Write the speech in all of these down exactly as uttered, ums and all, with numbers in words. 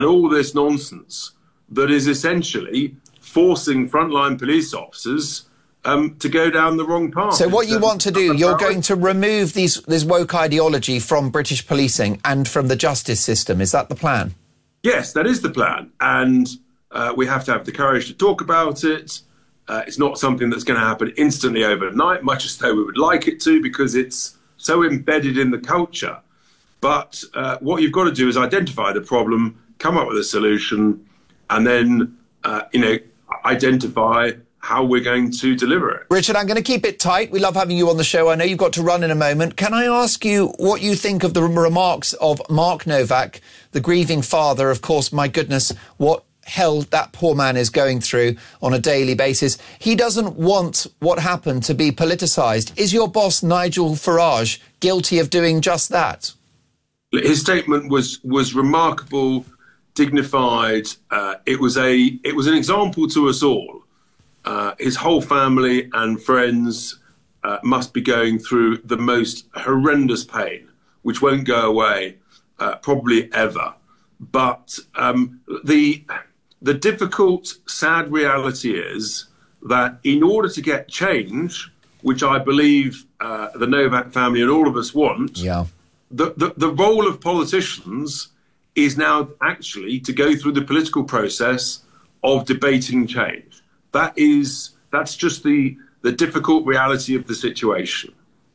all this nonsense that is essentially forcing frontline police officers um, to go down the wrong path. So what you want to do, you're going to remove these, this woke ideology from British policing and from the justice system. Is that the plan? Yes, that is the plan. And uh, we have to have the courage to talk about it. Uh, it's not something that's going to happen instantly overnight, much as though we would like it to, because it's so embedded in the culture. But uh, what you've got to do is identify the problem, come up with a solution, and then, uh, you know, identify how we're going to deliver it. Richard, I'm going to keep it tight. We love having you on the show. I know you've got to run in a moment. Can I ask you what you think of the remarks of Mark Novak, the grieving father? Of course, my goodness, what hell that poor man is going through on a daily basis. He doesn't want what happened to be politicised. Is your boss, Nigel Farage, guilty of doing just that? His statement was was remarkable, dignified. Uh, it was a it was an example to us all. Uh, his whole family and friends uh, must be going through the most horrendous pain, which won't go away uh, probably ever. But um, the the difficult, sad reality is that in order to get change, which I believe uh, the Novak family and all of us want, yeah. the, the, the role of politicians is now actually to go through the political process of debating change. That is, that's just the, the difficult reality of the situation.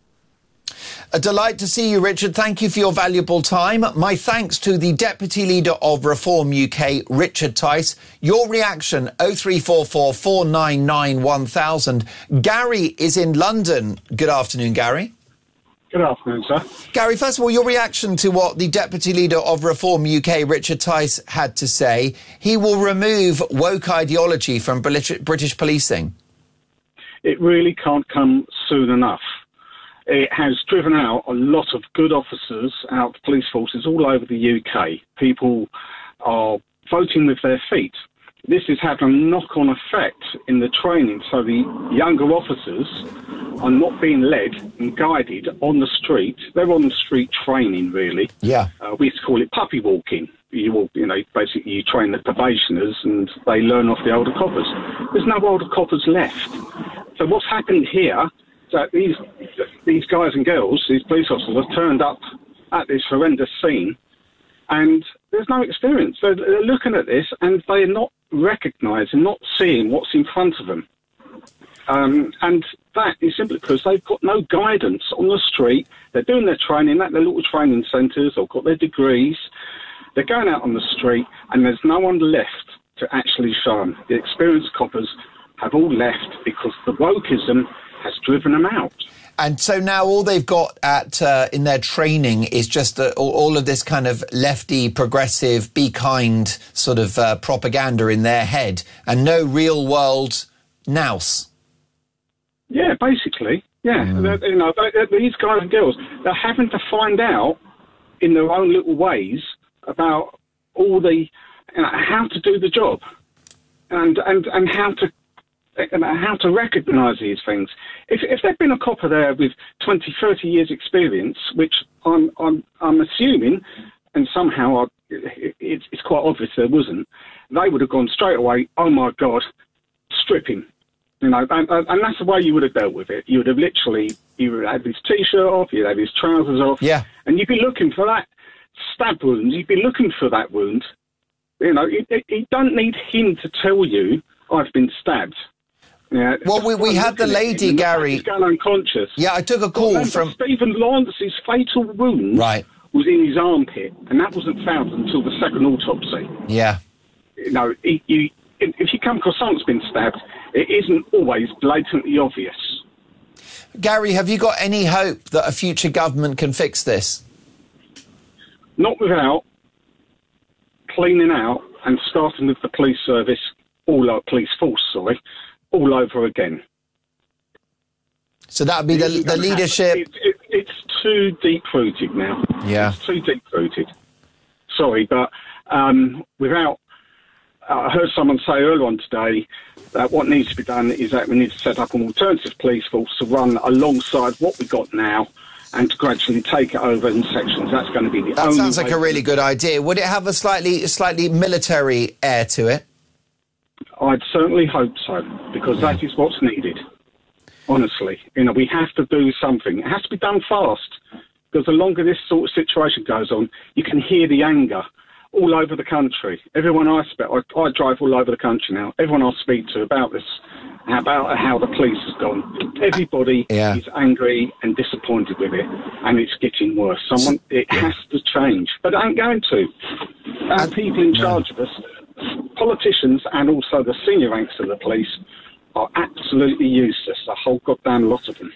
A delight to see you, Richard. Thank you for your valuable time. My thanks to the Deputy Leader of Reform U K, Richard Tice. Your reaction, oh three four four, four nine nine, one thousand. Gary is in London. Good afternoon, Gary. Good afternoon, sir. Gary, first of all, your reaction to what the Deputy Leader of Reform U K, Richard Tice, had to say. He will remove woke ideology from British policing. It really can't come soon enough. It has driven out a lot of good officers out of police forces all over the U K. People are voting with their feet. This is having a knock-on effect in the training, so the younger officers are not being led and guided on the street. They're on the street training, really. Yeah. Uh, we used to call it puppy walking. You will, you know, basically you train the probationers and they learn off the older coppers. There's no older coppers left. So what's happened here is that these these guys and girls, these police officers, have turned up at this horrendous scene, and there's no experience. So they're looking at this and they're not recognising, not seeing what's in front of them. Um, and that is simply because they've got no guidance on the street. They're doing their training at their little training centres or got their degrees. They're going out on the street and there's no one left to actually show them. The experienced coppers have all left because the wokeism has driven them out. And so now all they've got at uh, in their training is just uh, all of this kind of lefty, progressive, be kind sort of uh, propaganda in their head, and no real world nous. Yeah, basically, yeah. Mm. You know, these guys and girls, they're having to find out in their own little ways about all the, you know, how to do the job, and and and how to. And how to recognise these things. If, if there'd been a copper there with twenty, thirty years experience, which I'm, I'm, I'm assuming, and somehow I, it's, it's quite obvious there wasn't, they would have gone straight away, oh my God, strip him. You know, and, and that's the way you would have dealt with it. You would have literally, you would have his T-shirt off, you'd have his trousers off, yeah, and you'd be looking for that stab wound, you'd be looking for that wound. You know, you, you don't need him to tell you, I've been stabbed. Yeah. Well, we, we had the lady, Gary. He's gone unconscious. Yeah, I took a call Remember, from... Stephen Lance's fatal wound right. was in his armpit, and that wasn't found until the second autopsy. Yeah. You know, he, you, if you come across someone who's been stabbed, it isn't always blatantly obvious. Gary, have you got any hope that a future government can fix this? Not without cleaning out and starting with the police service, all our police force, sorry, all over again. So that would be the, the leadership... It, it, it's too deep-rooted now. Yeah. It's too deep-rooted. Sorry, but um, without... Uh, I heard someone say earlier on today that what needs to be done is that we need to set up an alternative police force to run alongside what we've got now and to gradually take it over in sections. That's going to be the That only sounds like way a really good idea. Would it have a slightly, slightly military air to it? I'd certainly hope so, because that is what's needed. Honestly, you know, we have to do something. It has to be done fast, because the longer this sort of situation goes on, you can hear the anger all over the country. Everyone I speak, I, I drive all over the country now. Everyone I speak to about this, about how the police has gone, everybody yeah. is angry and disappointed with it, and it's getting worse. Someone, it has to change, but it ain't going to. And people in charge no. of us, politicians and also the senior ranks of the police, are absolutely useless, a whole goddamn lot of them.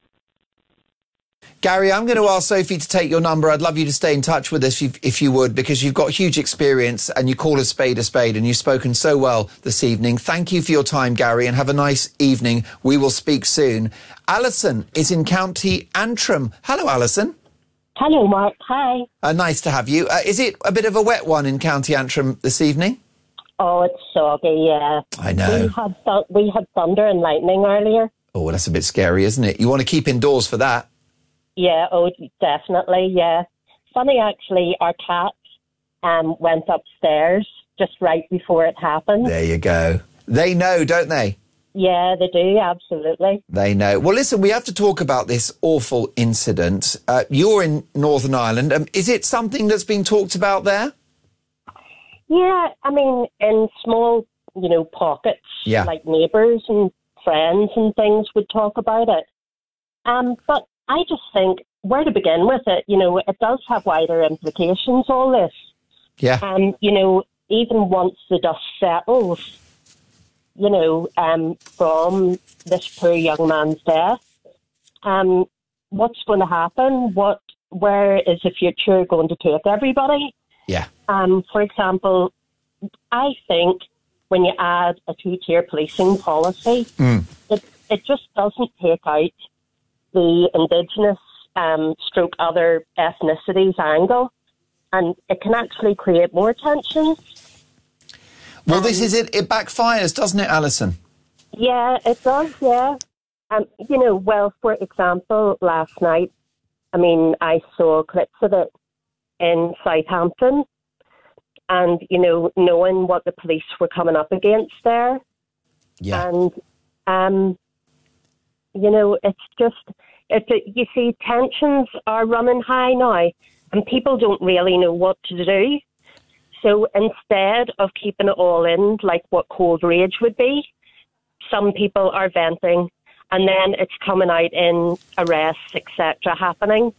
Gary, I'm going to ask Sophie to take your number. I'd love you to stay in touch with us if, if you would, because you've got huge experience and you call a spade a spade, and you've spoken so well this evening. Thank you for your time, Gary, and have a nice evening. We will speak soon. Alison is in County Antrim. Hello, Alison. Hello, Mark. Hi. Uh, nice to have you. Uh, is it a bit of a wet one in County Antrim this evening? Oh, it's soggy, yeah. I know. We had, th- we had thunder and lightning earlier. Oh, well, that's a bit scary, isn't it? You want to keep indoors for that. Yeah, oh, definitely, yeah. Funny, actually, our cat um, went upstairs just right before it happened. There you go. They know, don't they? Yeah, they do, absolutely. They know. Well, listen, we have to talk about this awful incident. Uh, you're in Northern Ireland. Um, is it something that's been talked about there? Yeah, I mean, in small, you know, pockets, yeah. like neighbours and friends and things would talk about it. Um, but I just think where to begin with it, you know, it does have wider implications, all this. Yeah. Um, you know, even once the dust settles, you know, um, from this poor young man's death, um, what's going to happen? What, where is the future going to take everybody? Yeah. Um, for example, I think when you add a two-tier policing policy, mm. it, it just doesn't take out the Indigenous um, stroke other ethnicities angle, and it can actually create more tension. Well, um, this is it. It backfires, doesn't it, Alison? Yeah, it does, yeah. Um, you know, well, for example, last night, I mean, I saw clips of it in Southampton, and, you know, knowing what the police were coming up against there. Yeah. And, um, you know, it's just, it, you see, tensions are running high now, and people don't really know what to do. So instead of keeping it all in, like what cold rage would be, some people are venting, and then it's coming out in arrests, et cetera, happening.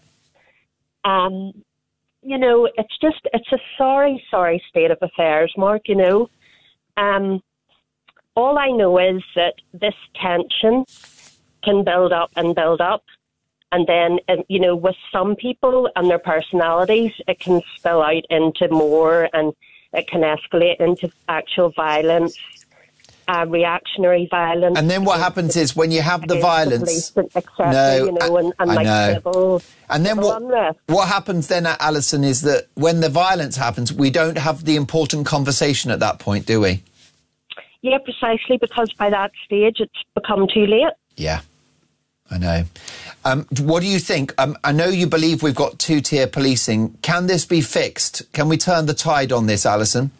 Um, you know, it's just, it's a sorry, sorry state of affairs, Mark, you know. Um, all I know is that this tension can build up and build up. And then, you know, with some people and their personalities, it can spill out into more, and it can escalate into actual violence, uh, reactionary violence. And then what happens is when you have the violence, the et cetera, no, you know, and, and I like know. civil, and then what, unrest. what happens then, Alison, is that when the violence happens, we don't have the important conversation at that point, do we? Yeah, precisely, because by that stage it's become too late. Yeah, I know. Um, what do you think? Um, I know you believe we've got two-tier policing. Can this be fixed? Can we turn the tide on this, Alison?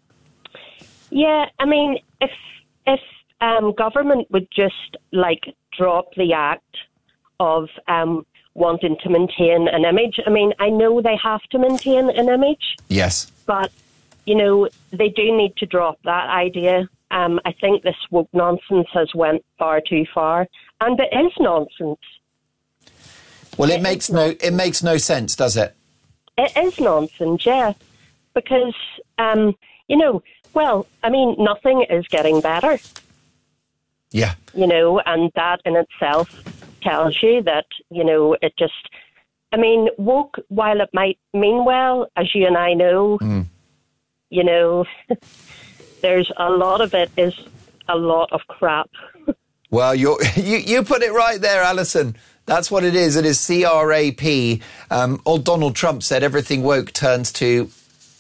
Yeah, I mean, if if um, government would just, like, drop the act of um, wanting to maintain an image. I mean, I know they have to maintain an image. Yes. But, you know, they do need to drop that idea. Um, I think this woke nonsense has went far too far. And it is nonsense. Well, it, it makes no it makes no sense, does it? It is nonsense, yeah. Because, um, you know, well, I mean, nothing is getting better. Yeah. You know, and that in itself tells you that, you know, it just, I mean, woke, while it might mean well, as you and I know, mm. you know, there's a lot of it is a lot of crap. Well, you're, you you put it right there, Alison. That's what it is. It is C R A P. Um, old Donald Trump said everything woke turns to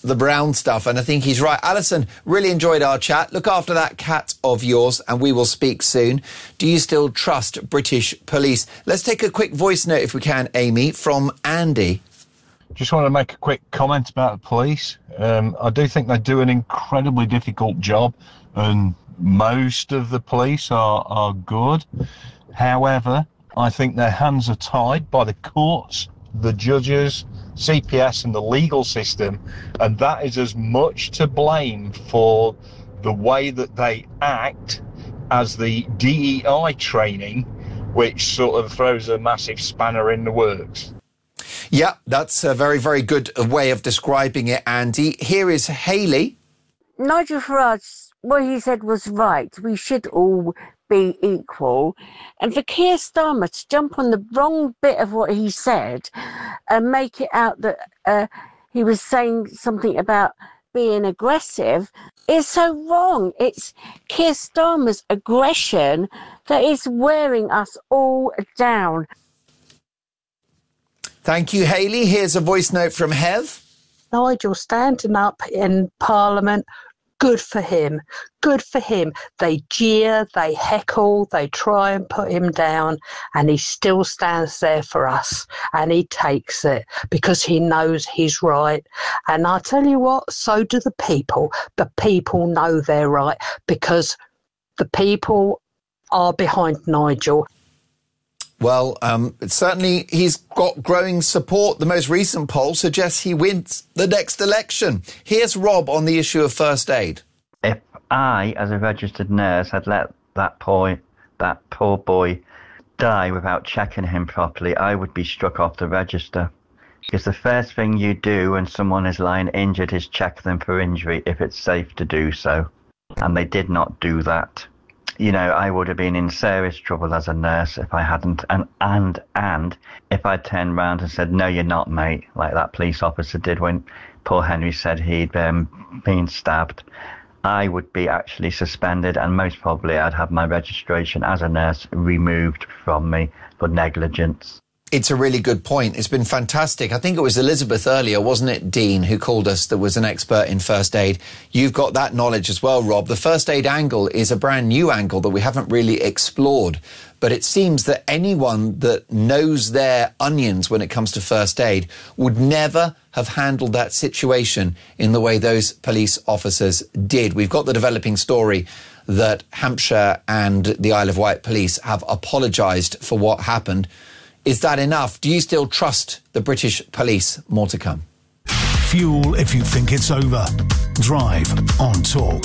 the brown stuff, and I think he's right. Alison, really enjoyed our chat. Look after that cat of yours, and we will speak soon. Do you still trust British police? Let's take a quick voice note, if we can, Amy, from Andy. Just want to make a quick comment about the police. Um, I do think they do an incredibly difficult job, and most of the police are, are good. However, I think their hands are tied by the courts, the judges, C P S and the legal system, and that is as much to blame for the way that they act as the D E I training, which sort of throws a massive spanner in the works. Yeah, that's a very, very good way of describing it, Andy. Here is Hayley. Nigel Farage, what he said was right. We should all be equal. And for Keir Starmer to jump on the wrong bit of what he said and make it out that uh, he was saying something about being aggressive is so wrong. It's Keir Starmer's aggression that is wearing us all down. Thank you, Hayley. Here's a voice note from Hev. Nigel standing up in Parliament, good for him. Good for him. They jeer, they heckle, they try and put him down, and he still stands there for us, and he takes it because he knows he's right. And I tell you what, so do the people. The people know they're right because the people are behind Nigel. Well, um, certainly he's got growing support. The most recent poll suggests he wins the next election. Here's Rob on the issue of first aid. If I, as a registered nurse, had let that poor, that poor boy die without checking him properly, I would be struck off the register. Because the first thing you do when someone is lying injured is check them for injury if it's safe to do so. And they did not do that. You know, I would have been in serious trouble as a nurse if I hadn't. And and and if I'd turned round and said, no, you're not, mate, like that police officer did when poor Henry said he'd um, been stabbed, I would be actually suspended, and most probably I'd have my registration as a nurse removed from me for negligence. It's a really good point. It's been fantastic. I think it was Elizabeth earlier, wasn't it, Dean, who called us, that was an expert in first aid. You've got that knowledge as well, Rob. The first aid angle is a brand new angle that we haven't really explored. But it seems that anyone that knows their onions when it comes to first aid would never have handled that situation in the way those police officers did. We've got the developing story that Hampshire and the Isle of Wight police have apologised for what happened. Is that enough? Do you still trust the British police? More to come. Fuel if you think it's over. Drive on Talk.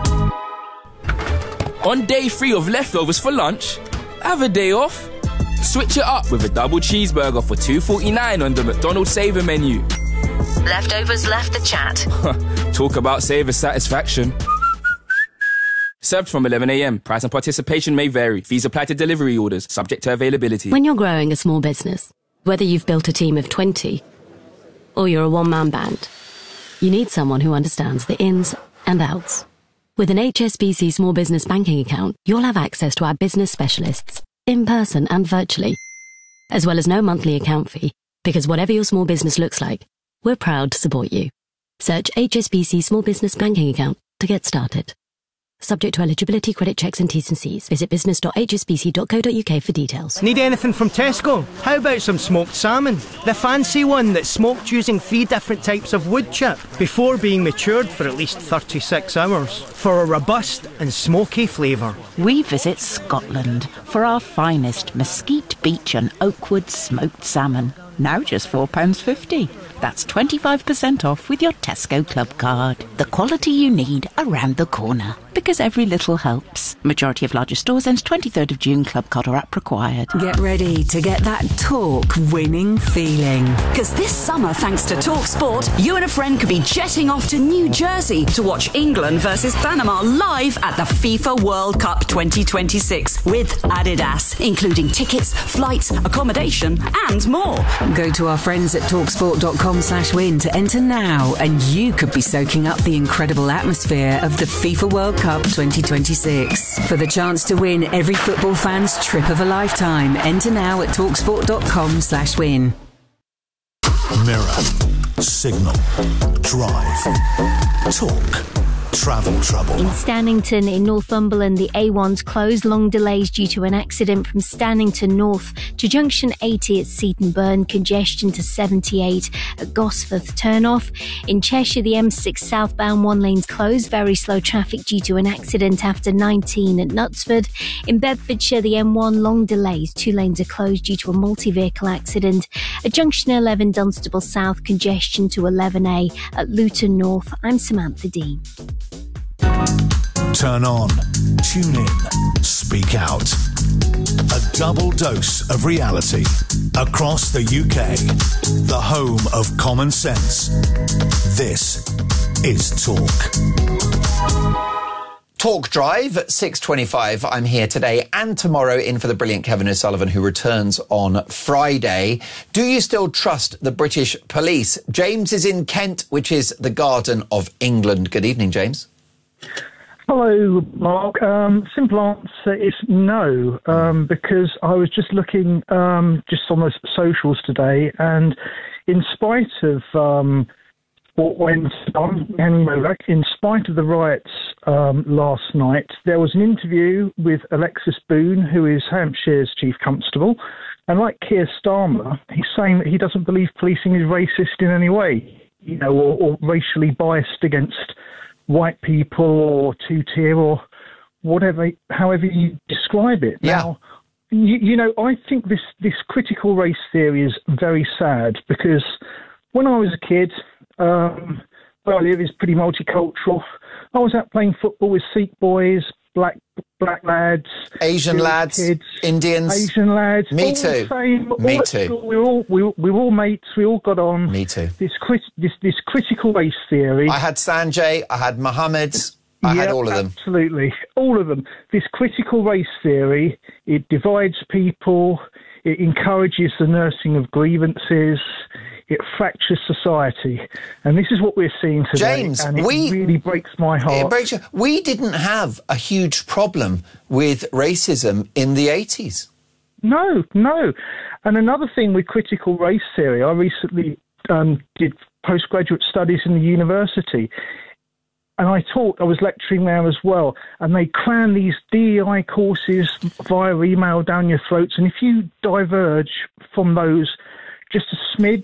On day three of leftovers for lunch, have a day off. Switch it up with a double cheeseburger for two forty-nine on the McDonald's Saver menu. Leftovers left the chat. Talk about Saver satisfaction. Served from eleven a m. Price and participation may vary. Fees apply to delivery orders, subject to availability. When you're growing a small business, whether you've built a team of twenty or you're a one-man band, you need someone who understands the ins and outs. With an H S B C small business banking account, you'll have access to our business specialists, in person and virtually, as well as no monthly account fee, because whatever your small business looks like, we're proud to support you. Search H S B C Small Business Banking Account to get started. Subject to eligibility, credit checks and T's and C's. Visit business dot h s b c dot co dot u k for details. Need anything from Tesco? How about some smoked salmon? The fancy one that's smoked using three different types of wood chip before being matured for at least thirty-six hours for a robust and smoky flavour. We visit Scotland for our finest mesquite beach and oakwood smoked salmon. Now just four pounds fifty. That's twenty-five percent off with your Tesco Club card. The quality you need around the corner. Because every little helps. Majority of larger stores ends twenty-third of June. Club card or app required. Get ready to get that Talk winning feeling. Because this summer, thanks to Talk Sport, you and a friend could be jetting off to New Jersey to watch England versus Panama live at the FIFA World Cup twenty twenty-six with Adidas, including tickets, flights, accommodation and more. Go to our friends at talksport dot com slash win to enter now, and you could be soaking up the incredible atmosphere of the FIFA World Cup twenty twenty-six. For the chance to win every football fan's trip of a lifetime, enter now at talksport dot com slash win. Mirror. Signal. Drive. Talk. Travel trouble. In Stannington in Northumberland, the A one's closed. Long delays due to an accident from Stannington North to junction eighty at Seaton Burn. Congestion to seventy-eight at Gosforth turnoff. In Cheshire, the M six southbound one lane's closed. Very slow traffic due to an accident after nineteen at Knutsford. In Bedfordshire, the M one long delays. Two lanes are closed due to a multi-vehicle accident. At junction eleven Dunstable South, congestion to eleven A at Luton North. I'm Samantha Dean. Turn on, tune in, speak out. A double dose of reality across the U K. The home of common sense. This is Talk. Talk Drive at six twenty-five. I'm here today and tomorrow in for the brilliant Kevin O'Sullivan, who returns on Friday. Do you still trust the British police? James is in Kent, which is the Garden of England. Good evening, James. Hello, Mark. Um, simple answer is no, um, because I was just looking um, just on the socials today, and in spite of um, what went on, Henry Novak, in spite of the riots um, last night, there was an interview with Alexis Boone, who is Hampshire's Chief Constable, and like Keir Starmer, he's saying that he doesn't believe policing is racist in any way, you know, or, or racially biased against white people or two-tier or whatever, however you describe it. Yeah. Now, you, you know, I think this, this critical race theory is very sad, because when I was a kid, um, where I live is pretty multicultural. I was out playing football with Sikh boys, black black lads, Asian lads, kids, Indians, Asian lads. Me all too. The same, Me all at too. school. We were all we, were- we were all mates. We all got on. Me too. This crit, this this critical race theory. I had Sanjay, I had Mohammed, I had Yeah, all of them. Absolutely, all of them. This critical race theory, it divides people, it encourages the nursing of grievances, it fractures society. And this is what we're seeing today. James, and it we- really breaks my It heart. breaks you- We didn't have a huge problem with racism in the eighties. No, no. And another thing with critical race theory, I recently um, did postgraduate studies in the university, and I taught, I was lecturing there as well, and they cram these D E I courses via email down your throats, and if you diverge from those just a smidge,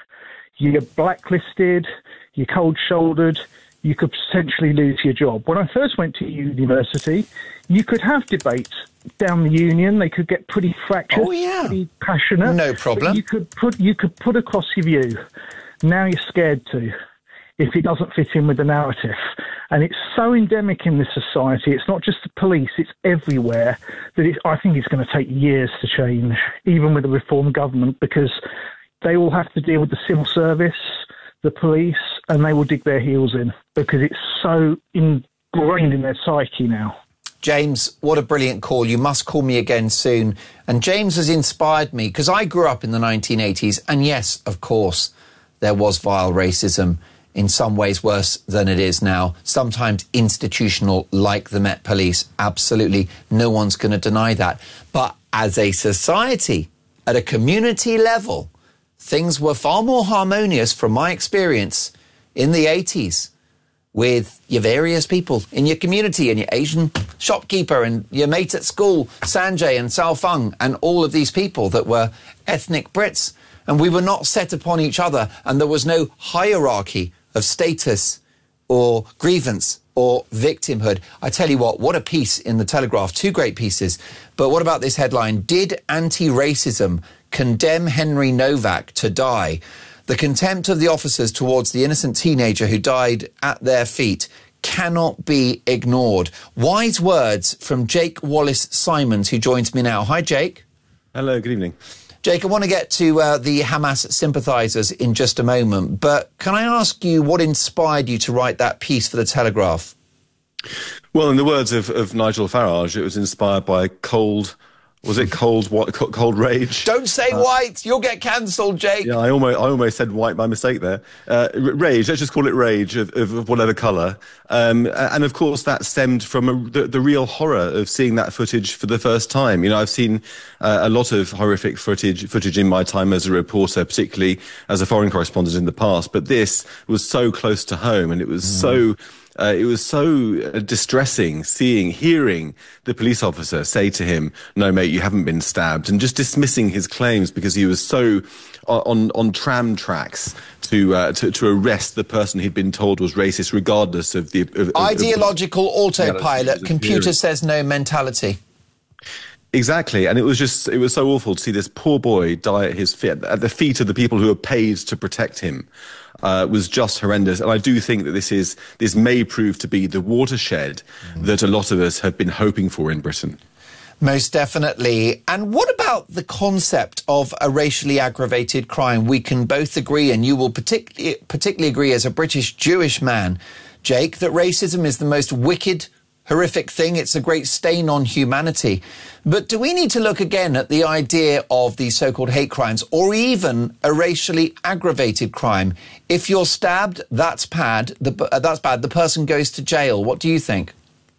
you get blacklisted, you're cold-shouldered, you could potentially lose your job. When I first went to university, you could have debates down the union. They could get pretty fractious, Oh, yeah. pretty passionate. No but problem. You could put you could put across your view. Now you're scared to, if it doesn't fit in with the narrative. And it's so endemic in this society. It's not just the police; it's everywhere. That it, I think it's going to take years to change, even with a reform government, because they all have to deal with the civil service, the police, and they will dig their heels in because it's so ingrained in their psyche now. James, what a brilliant call. You must call me again soon. And James has inspired me because I grew up in the nineteen eighties. And yes, of course, there was vile racism, in some ways worse than it is now. Sometimes institutional, like the Met Police. Absolutely. No one's going to deny that. But as a society, at a community level, things were far more harmonious, from my experience, in the eighties. With your various people in your community and your Asian shopkeeper and your mate at school, Sanjay and Salfung, and all of these people that were ethnic Brits. And we were not set upon each other, and there was no hierarchy of status or grievance or victimhood. I tell you what, what a piece in the Telegraph. Two great pieces. But what about this headline? Did anti-racism condemn Henry Novak to die? The contempt of the officers towards the innocent teenager who died at their feet cannot be ignored. Wise words from Jake Wallace-Simons, who joins me now. Hi, Jake. Hello, good evening. Jake, I want to get to uh, the Hamas sympathisers in just a moment, but can I ask you what inspired you to write that piece for the Telegraph? Well, in the words of, of Nigel Farage, it was inspired by cold, Was it cold what, cold rage? Don't say uh, white. You'll get cancelled, Jake. Yeah, I almost, I almost said white by mistake there. Uh, rage, let's just call it rage of, of whatever colour. Um, and of course, that stemmed from a, the, the real horror of seeing that footage for the first time. You know, I've seen uh, a lot of horrific footage, footage in my time as a reporter, particularly as a foreign correspondent in the past. But this was so close to home, and it was mm. so... Uh, it was so uh, distressing seeing, hearing the police officer say to him, "No, mate, you haven't been stabbed," and just dismissing his claims because he was so on on tram tracks to uh, to, to arrest the person he'd been told was racist, regardless of the of, ideological of, of, autopilot. Computer says no mentality. Exactly, and it was just it was so awful to see this poor boy die at his feet, at the feet of the people who are paid to protect him. Uh, was just horrendous, and I do think that this is this may prove to be the watershed mm. that a lot of us have been hoping for in Britain. Most definitely. And what about the concept of a racially aggravated crime? We can both agree, and you will particularly particularly agree as a British Jewish man, Jake, that racism is the most wicked, horrific thing. It's a great stain on humanity. But do we need to look again at the idea of these so-called hate crimes, or even a racially aggravated crime? If you're stabbed, that's bad. The, uh, that's bad. The person goes to jail. What do you think?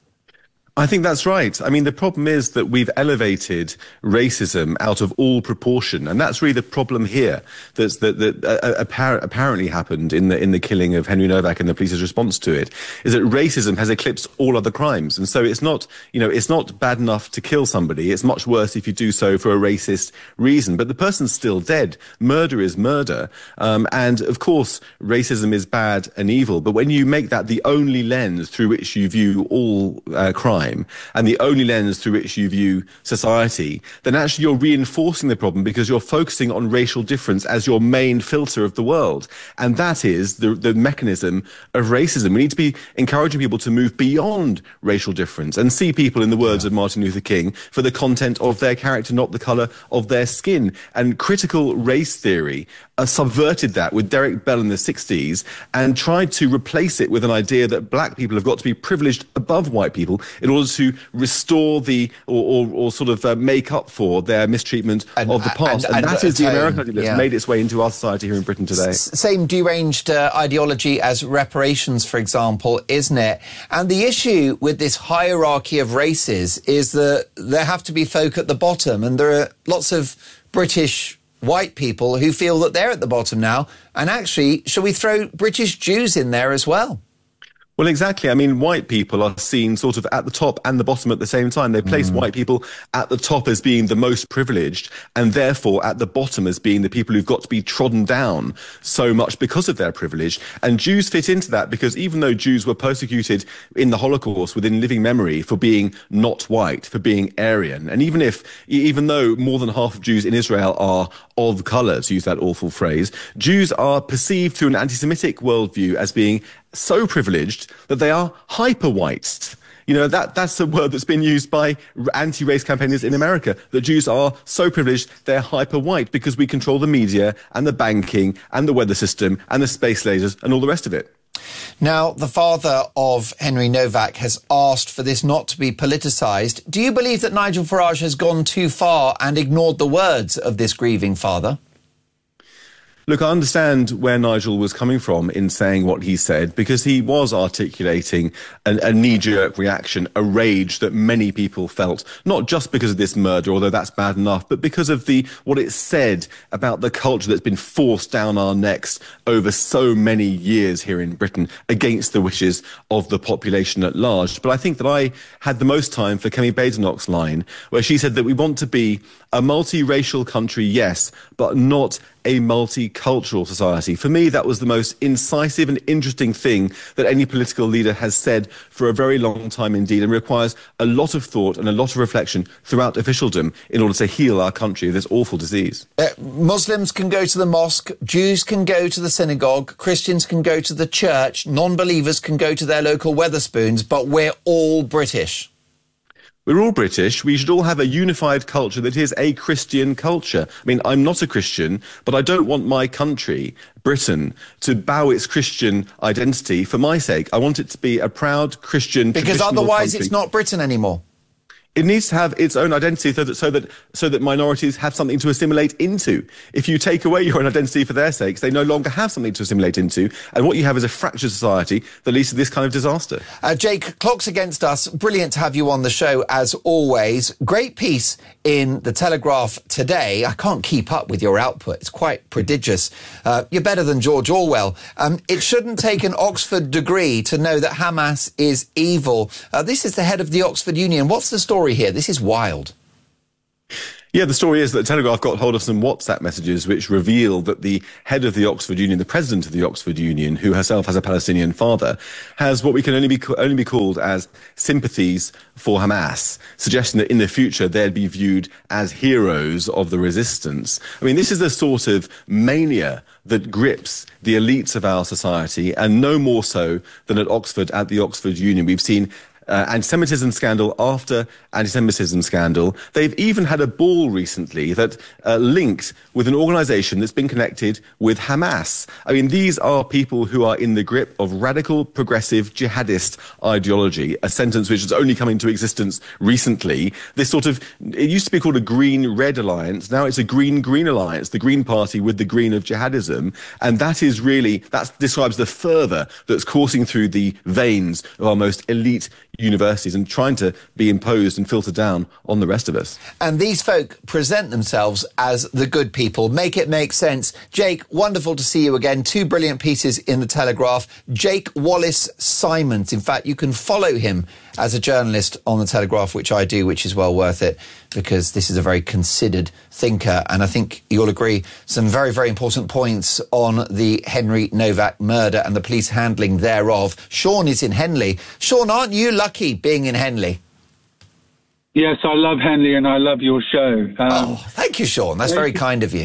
I think that's right. I mean, the problem is that we've elevated racism out of all proportion, and that's really the problem here. That's that that uh, appar- apparently happened in the in the killing of Henry Novak and the police's response to it. Is that racism has eclipsed all other crimes, and so it's not you know it's not bad enough to kill somebody. It's much worse if you do so for a racist reason. But the person's still dead. Murder is murder, um, and of course, racism is bad and evil. But when you make that the only lens through which you view all uh, crime, and the only lens through which you view society, then actually you're reinforcing the problem because you're focusing on racial difference as your main filter of the world. And that is the, the mechanism of racism. We need to be encouraging people to move beyond racial difference and see people, in the words of Martin Luther King, for the content of their character, not the colour of their skin. And critical race theory uh, subverted that with Derek Bell in the sixties and tried to replace it with an idea that black people have got to be privileged above white people in order to restore the or, or, or sort of uh, make up for their mistreatment and, of the past. And, and, and that is the um, American idea that's yeah. made its way into our society here in Britain today. S- same deranged uh, ideology as reparations, for example, isn't it? And the issue with this hierarchy of races is that there have to be folk at the bottom, and there are lots of British white people who feel that they're at the bottom now. And actually, shall we throw British Jews in there as well? Well, exactly. I mean, white people are seen sort of at the top and the bottom at the same time. They place mm. white people at the top as being the most privileged, and therefore at the bottom as being the people who've got to be trodden down so much because of their privilege. And Jews fit into that because even though Jews were persecuted in the Holocaust within living memory for being not white, for being Aryan, and even if, even though more than half of Jews in Israel are of colour, to use that awful phrase, Jews are perceived through an anti-Semitic worldview as being so privileged that they are hyper-white. You know, that that's a word that's been used by anti-race campaigners in America, that Jews are so privileged they're hyper-white because we control the media and the banking and the weather system and the space lasers and all the rest of it. Now, the father of Henry Novak has asked for this not to be politicised. Do you believe that Nigel Farage has gone too far and ignored the words of this grieving father? Look, I understand where Nigel was coming from in saying what he said, because he was articulating an, a knee-jerk reaction, a rage that many people felt, not just because of this murder, although that's bad enough, but because of the what it said about the culture that's been forced down our necks over so many years here in Britain against the wishes of the population at large. But I think that I had the most time for Kemi Badenoch's line, where she said that we want to be a multiracial country, yes, but not a multicultural society. For me, that was the most incisive and interesting thing that any political leader has said for a very long time indeed, and requires a lot of thought and a lot of reflection throughout officialdom in order to heal our country of this awful disease. Uh, Muslims can go to the mosque, Jews can go to the synagogue, Christians can go to the church, non-believers can go to their local Wetherspoons, but we're all British. We're all British. We should all have a unified culture that is a Christian culture. I mean, I'm not a Christian, but I don't want my country, Britain, to bow its Christian identity for my sake. I want it to be a proud Christian, because otherwise country. It's not Britain anymore. It needs to have its own identity so that, so that so that minorities have something to assimilate into. If you take away your own identity for their sakes, they no longer have something to assimilate into. And what you have is a fractured society that leads to this kind of disaster. Uh, Jake, clock's against us. Brilliant to have you on the show, as always. Great piece in The Telegraph today. I can't keep up with your output. It's quite prodigious. Uh, you're better than George Orwell. Um, it shouldn't take an Oxford degree to know that Hamas is evil. Uh, this is the head of the Oxford Union. What's the story here? This is wild. Yeah, the story is that Telegraph got hold of some WhatsApp messages which reveal that the head of the Oxford Union, the president of the Oxford Union, who herself has a Palestinian father, has what we can only be only be called as sympathies for Hamas, suggesting that in the future they'd be viewed as heroes of the resistance. I mean, this is the sort of mania that grips the elites of our society, and no more so than at Oxford, at the Oxford Union. We've seen Uh, anti-Semitism scandal after anti-Semitism scandal. They've even had a ball recently that uh, linked with an organisation that's been connected with Hamas. I mean, these are people who are in the grip of radical, progressive, jihadist ideology, a sentence which has only come into existence recently. This sort of, it used to be called a green-red alliance. Now it's a green-green alliance, the Green Party with the green of jihadism. And that is really, that describes the fervour that's coursing through the veins of our most elite universities and trying to be imposed and filtered down on the rest of us. And these folk present themselves as the good people. Make it make sense. Jake, wonderful to see you again. Two brilliant pieces in The Telegraph. Jake Wallace-Simons. In fact, you can follow him as a journalist on The Telegraph, which I do, which is well worth it, because this is a very considered thinker. And I think you'll agree some very, very important points on the Henry Novak murder and the police handling thereof. Sean is in Henley. Sean, aren't you lucky being in Henley? Yes, I love Henley and I love your show. Um, oh, thank you, Sean. That's very kind of you.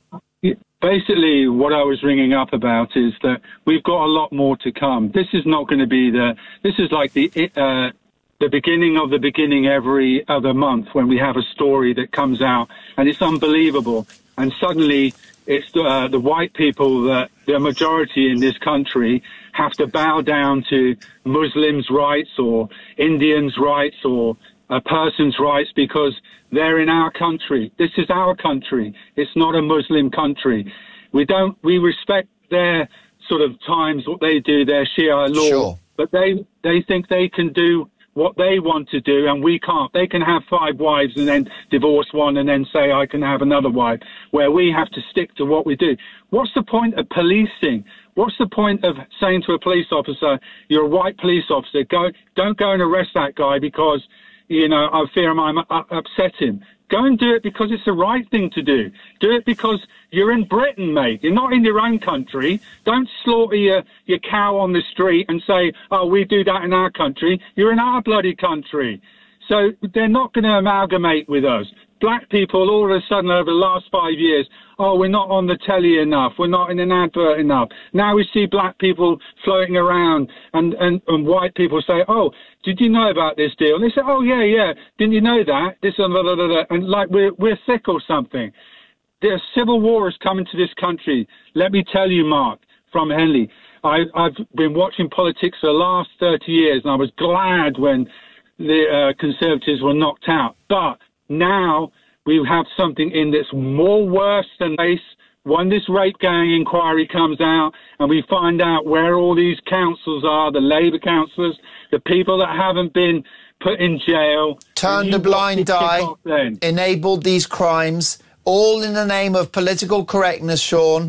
Basically, what I was ringing up about is that we've got a lot more to come. This is not going to be the, this is like the, uh, the beginning of the beginning every other month when we have a story that comes out and it's unbelievable. And suddenly it's uh, the white people that the majority in this country have to bow down to Muslims' rights or Indians' rights or a person's rights because they're in our country. This is our country. It's not a Muslim country. We don't, we respect their sort of times, what they do, their Shia law, sure. But they, they think they can do what they want to do and we can't. They can have five wives and then divorce one and then say, I can have another wife, where we have to stick to what we do. What's the point of policing? What's the point of saying to a police officer, you're a white police officer, go, don't go and arrest that guy because, you know, I fear I might upset him. Go and do it because it's the right thing to do. Do it because you're in Britain, mate. You're not in your own country. Don't slaughter your, your cow on the street and say, oh, we do that in our country. You're in our bloody country. So they're not going to amalgamate with us. Black people, all of a sudden, over the last five years, oh, we're not on the telly enough. We're not in an advert enough. Now we see black people floating around and, and, and white people say, oh, did you know about this deal? And they say, oh, yeah, yeah. Didn't you know that? This and blah, blah, blah, blah. And like we're, we're sick or something. There's civil war is coming to this country. Let me tell you, Mark, from Henley, I, I've been watching politics for the last thirty years, and I was glad when the uh, Conservatives were knocked out. But now we have something in that's more worse than race. When this rape gang inquiry comes out and we find out where all these councils are, the Labour councillors, the people that haven't been put in jail. Turned a blind eye, enabled these crimes, all in the name of political correctness, Sean.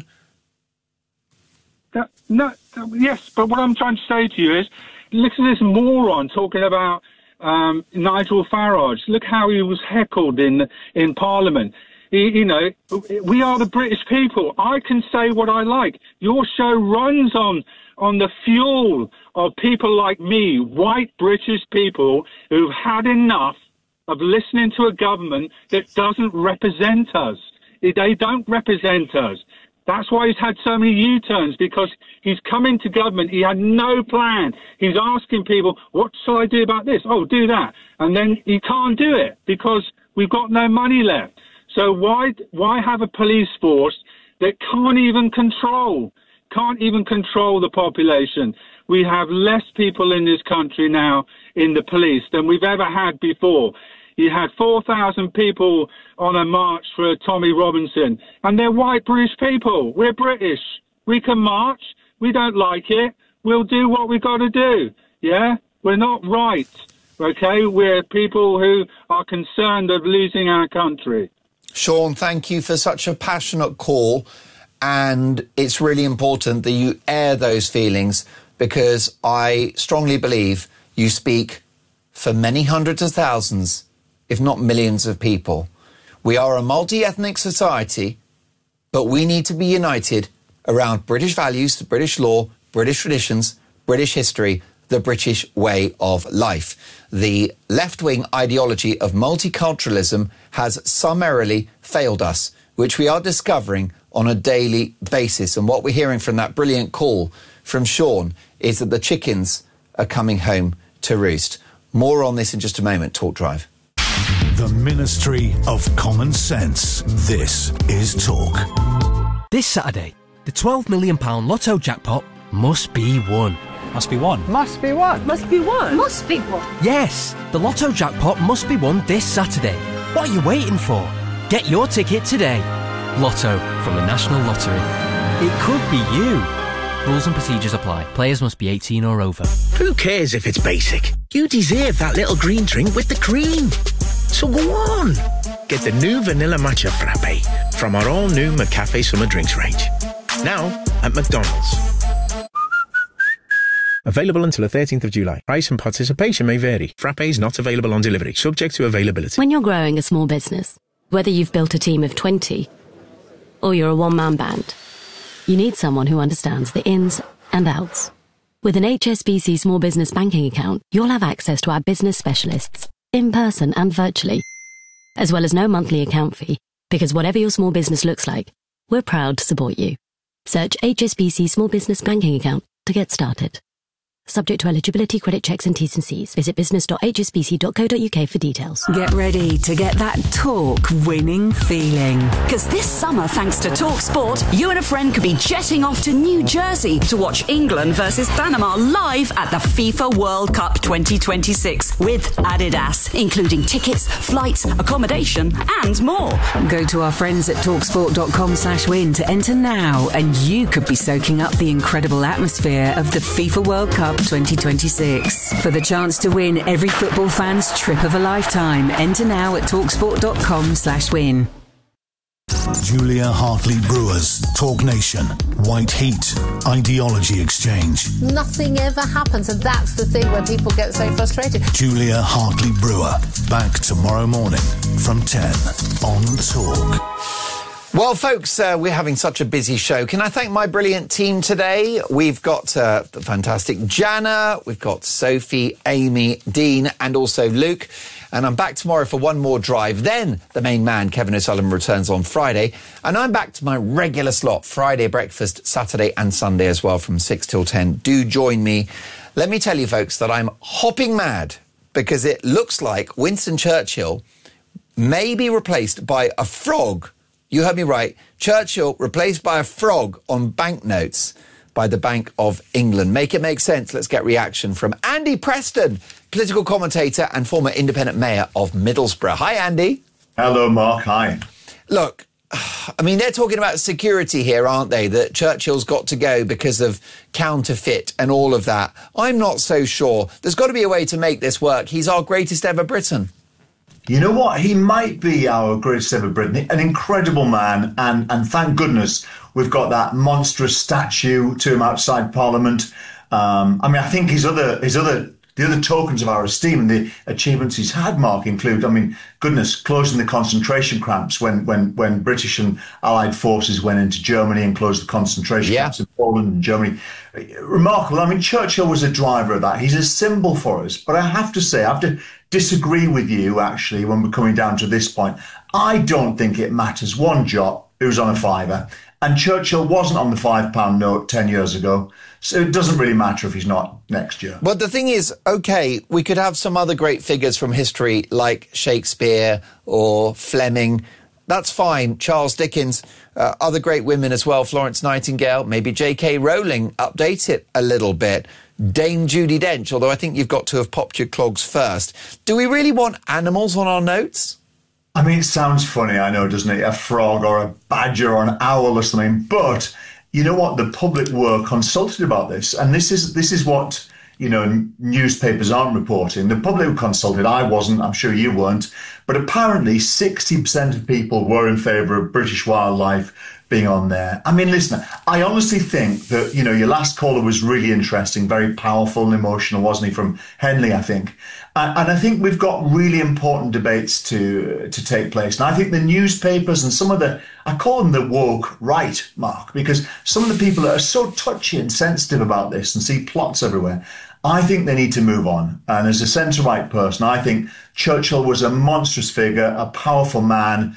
That, no, that, yes, but what I'm trying to say to you is, listen to this moron talking about Um, Nigel Farage. Look how he was heckled in in Parliament. He, you know, we are the British people. I can say what I like. Your show runs on on the fuel of people like me, white British people who've had enough of listening to a government that doesn't represent us. They don't represent us. That's why he's had so many U-turns, because he's come into government. He had no plan. He's asking people, what shall I do about this? Oh, do that. And then he can't do it because we've got no money left. So why, why have a police force that can't even control, can't even control the population? We have less people in this country now in the police than we've ever had before. You had four thousand people on a march for Tommy Robinson, and they're white British people. We're British. We can march. We don't like it. We'll do what we got to do. Yeah? We're not right. Okay? We're people who are concerned of losing our country. Sean, thank you for such a passionate call. And it's really important that you air those feelings, because I strongly believe you speak for many hundreds of thousands, if not millions of people. We are a multi-ethnic society, but we need to be united around British values, the British law, British traditions, British history, the British way of life. The left-wing ideology of multiculturalism has summarily failed us, which we are discovering on a daily basis. And what we're hearing from that brilliant call from Sean is that the chickens are coming home to roost. More on this in just a moment. Talk Drive. The Ministry of Common Sense. This is Talk. This Saturday, the twelve million pounds Lotto jackpot must be won. Must be won. Must be won. Must be won. Must be won. Yes, the Lotto jackpot must be won this Saturday. What are you waiting for? Get your ticket today. Lotto from the National Lottery. It could be you. Rules and procedures apply. Players must be eighteen or over. Who cares if it's basic? You deserve that little green drink with the cream. So go on. Get the new Vanilla Matcha Frappe from our all-new McCafe Summer Drinks range. Now at McDonald's. Available until the thirteenth of July. Price and participation may vary. Frappes not available on delivery. Subject to availability. When you're growing a small business, whether you've built a team of twenty or you're a one-man band, you need someone who understands the ins and outs. With an H S B C small business banking account, you'll have access to our business specialists, in person and virtually, as well as no monthly account fee, because whatever your small business looks like, we're proud to support you. Search H S B C Small Business Banking Account to get started. Subject to eligibility, credit checks and T's and C's. Visit business dot h s b c dot co dot u k for details. Get ready to get that talk winning feeling. Because this summer, thanks to Talk Sport, you and a friend could be jetting off to New Jersey to watch England versus Panama live at the FIFA World Cup twenty twenty-six with Adidas, including tickets, flights, accommodation and more. Go to our friends at talksport dot com slash win to enter now, and you could be soaking up the incredible atmosphere of the FIFA World Cup twenty twenty-six. For the chance to win every football fan's trip of a lifetime, enter now at talksport dot com slash win. Julia Hartley Brewer's Talk Nation White Heat Ideology Exchange. Nothing ever happens, and that's the thing when people get so frustrated. Julia Hartley Brewer, back tomorrow morning from ten on Talk. Well, folks, uh, we're having such a busy show. Can I thank my brilliant team today? We've got uh, the fantastic Jana, we've got Sophie, Amy, Dean, and also Luke. And I'm back tomorrow for one more drive. Then the main man, Kevin O'Sullivan, returns on Friday. And I'm back to my regular slot, Friday breakfast, Saturday and Sunday as well, from six till ten. Do join me. Let me tell you, folks, that I'm hopping mad because it looks like Winston Churchill may be replaced by a frog. You heard me right. Churchill replaced by a frog on banknotes by the Bank of England. Make it make sense. Let's get reaction from Andy Preston, political commentator and former independent mayor of Middlesbrough. Hi, Andy. Hello, Mark. Hi. Look, I mean, they're talking about security here, aren't they? That Churchill's got to go because of counterfeit and all of that. I'm not so sure. There's got to be a way to make this work. He's our greatest ever Briton. You know what? He might be our greatest ever Briton, an incredible man, and, and thank goodness we've got that monstrous statue to him outside Parliament. Um, I mean, I think his other, his other, the other tokens of our esteem and the achievements he's had, Mark, include, I mean, goodness, closing the concentration camps when, when, when British and Allied forces went into Germany and closed the concentration yeah. camps in Poland and Germany. Remarkable. I mean, Churchill was a driver of that. He's a symbol for us. But I have to say, I have to disagree with you, actually, when we're coming down to this point. I don't think it matters one jot who's on a fiver. And Churchill wasn't on the five pound note ten years ago. So it doesn't really matter if he's not next year. But the thing is, OK, we could have some other great figures from history like Shakespeare or Fleming. That's fine. Charles Dickens, uh, other great women as well, Florence Nightingale, maybe J K Rowling, update it a little bit. Dame Judi Dench, although I think you've got to have popped your clogs first. Do we really want animals on our notes? I mean, it sounds funny, I know, doesn't it? A frog or a badger or an owl or something. But you know what? The public were consulted about this. And this is this is what, you know, newspapers aren't reporting. The public were consulted. I wasn't. I'm sure you weren't. But apparently sixty percent of people were in favour of British wildlife being on there. I mean, listen, I honestly think that, you know, your last caller was really interesting, very powerful and emotional, wasn't he, from Henley, I think. And, and I think we've got really important debates to to take place. And I think the newspapers and some of the, I call them the woke right, Mark, because some of the people that are so touchy and sensitive about this and see plots everywhere, I think they need to move on. And as a centre-right person, I think Churchill was a monstrous figure, a powerful man.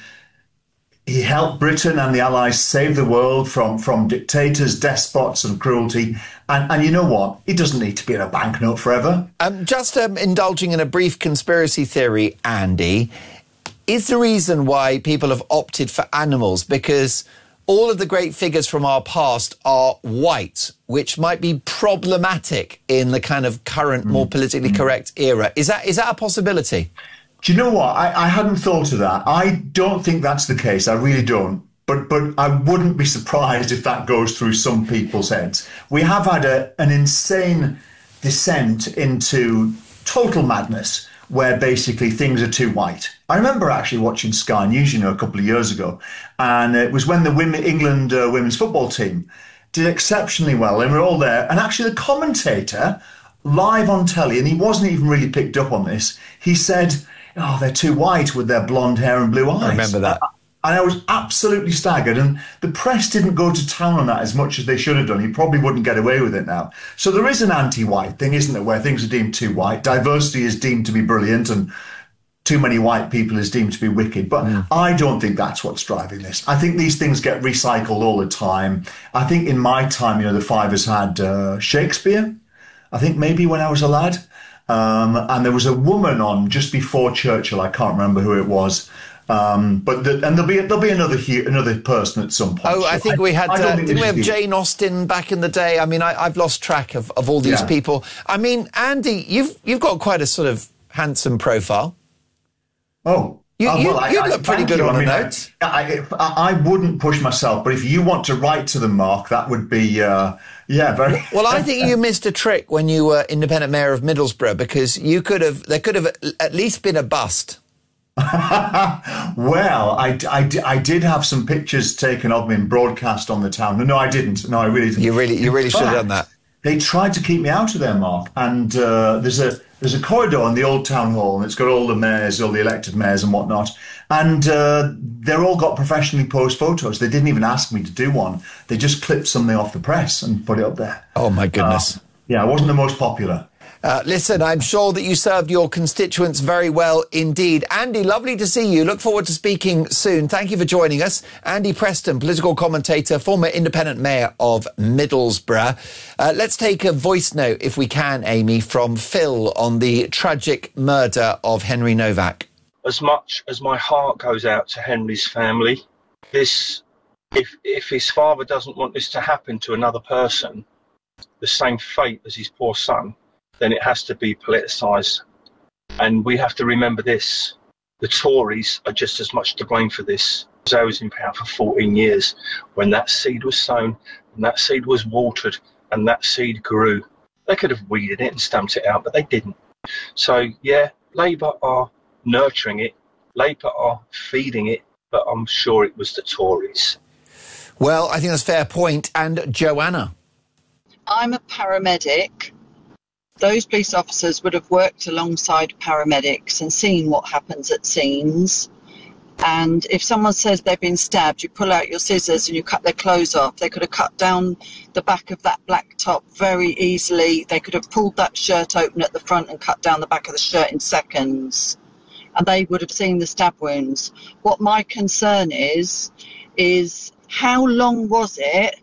He helped Britain and the Allies save the world from, from dictators, despots and cruelty. And, and you know what? He doesn't need to be in a banknote forever. Um, just um, indulging in a brief conspiracy theory, Andy, is the reason why people have opted for animals because all of the great figures from our past are white, which might be problematic in the kind of current, mm. more politically mm. correct era. Is that is that a possibility? Do you know what? I, I hadn't thought of that. I don't think that's the case. I really don't. But but I wouldn't be surprised if that goes through some people's heads. We have had a, an insane descent into total madness where basically things are too white. I remember actually watching Sky News, you know, a couple of years ago, and it was when the women, England uh, women's football team did exceptionally well. They were all there. And actually the commentator, live on telly, and he wasn't even really picked up on this, he said, oh, they're too white with their blonde hair and blue eyes. I remember that. And I was absolutely staggered. And the press didn't go to town on that as much as they should have done. He probably wouldn't get away with it now. So there is an anti-white thing, isn't there, where things are deemed too white. Diversity is deemed to be brilliant and too many white people is deemed to be wicked. But mm. I don't think that's what's driving this. I think these things get recycled all the time. I think in my time, you know, the Fivers had uh, Shakespeare. I think maybe when I was a lad. Um, and there was a woman on just before Churchill. I can't remember who it was. Um, but the, and there'll be there'll be another another person at some point. Oh, I think we had. I, I uh, think didn't we have Jane Austen back in the day? I mean, I, I've lost track of, of all these yeah. people. I mean, Andy, you've you've got quite a sort of handsome profile. Oh. You, uh, you, well, you I, look I, pretty good you. on I the mean, notes. I, I, I wouldn't push myself, but if you want to write to them, Mark, that would be, uh, yeah, very... Well, I think you missed a trick when you were independent mayor of Middlesbrough, because you could have, there could have at least been a bust. Well, I, I, I did have some pictures taken of me and broadcast on the town. No, no, I didn't. No, I really didn't. You really, you really should have done that. They tried to keep me out of there, Mark, and uh, there's a there's a corridor in the old town hall, and it's got all the mayors, all the elected mayors and whatnot, and uh, they're all got professionally posed photos. They didn't even ask me to do one. They just clipped something off the press and put it up there. Oh, my goodness. Uh, yeah, I wasn't the most popular. Uh, listen, I'm sure that you served your constituents very well indeed. Andy, lovely to see you. Look forward to speaking soon. Thank you for joining us. Andy Preston, political commentator, former independent mayor of Middlesbrough. Uh, let's take a voice note, if we can, Amy, from Phil on the tragic murder of Henry Novak. As much as my heart goes out to Henry's family, this, if, if his father doesn't want this to happen to another person, the same fate as his poor son, then it has to be politicised. And we have to remember this. The Tories are just as much to blame for this. I was in power for fourteen years when that seed was sown and that seed was watered and that seed grew. They could have weeded it and stamped it out, but they didn't. So, yeah, Labour are nurturing it. Labour are feeding it, but I'm sure it was the Tories. Well, I think that's a fair point. And Joanna? I'm a paramedic. Those police officers would have worked alongside paramedics and seen what happens at scenes. And if someone says they've been stabbed, you pull out your scissors and you cut their clothes off. They could have cut down the back of that black top very easily. They could have pulled that shirt open at the front and cut down the back of the shirt in seconds. And they would have seen the stab wounds. What my concern is, is how long was it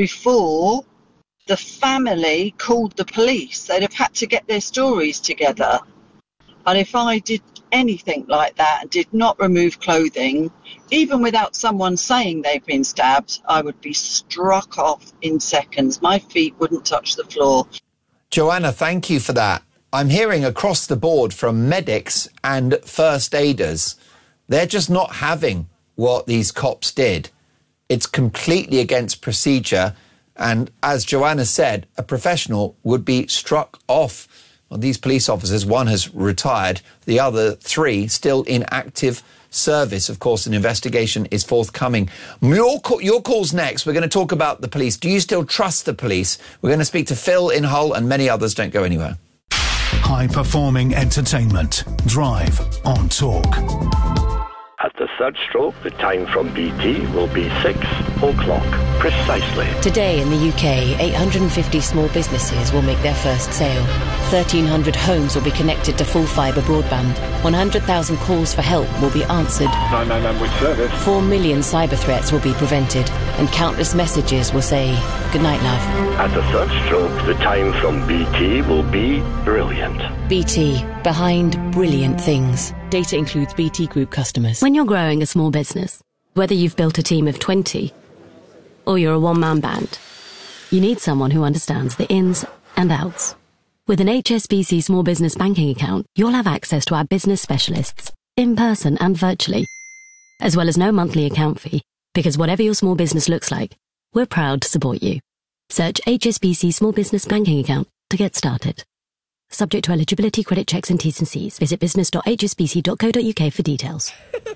before the family called the police? They'd have had to get their stories together. And if I did anything like that and did not remove clothing, even without someone saying they've been stabbed, I would be struck off in seconds. My feet wouldn't touch the floor. Joanna, thank you for that. I'm hearing across the board from medics and first aiders, they're just not having what these cops did. It's completely against procedure. And as Joanna said, a professional would be struck off. Well, these police officers, one has retired, the other three still in active service. Of course, an investigation is forthcoming. Your, your calls next. We're going to talk about the police. Do you still trust the police? We're going to speak to Phil in Hull and many others. Don't go anywhere. High-performing entertainment. Drive on Talk. At the third stroke, the time from B T will be six o'clock precisely. Today in the U K, eight hundred fifty small businesses will make their first sale. thirteen hundred homes will be connected to full fibre broadband. one hundred thousand calls for help will be answered. nine nine nine with service. four million cyber threats will be prevented. And countless messages will say, "Good night, love." At the third stroke, the time from B T will be brilliant. B T, behind brilliant things. Data includes B T Group customers. When you're growing a small business, whether you've built a team of twenty or you're a one-man band, you need someone who understands the ins and outs. With an H S B C small business banking account, you'll have access to our business specialists, in person and virtually, as well as no monthly account fee, because whatever your small business looks like, we're proud to support you. Search H S B C Small Business Banking Account to get started. Subject to eligibility, credit checks and T's and C's. Visit business dot h s b c dot co dot u k for details.